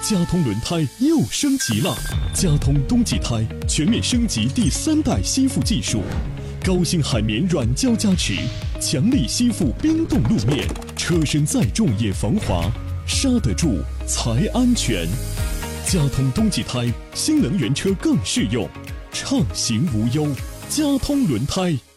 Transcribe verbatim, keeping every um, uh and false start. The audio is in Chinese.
佳通轮胎又升级了，佳通冬季胎全面升级第三代吸附技术，高星海绵软胶加持，强力吸附冰冻路面，车身再重也防滑，刹得住才安全。佳通冬季胎，新能源车更适用，畅行无忧。佳通轮胎。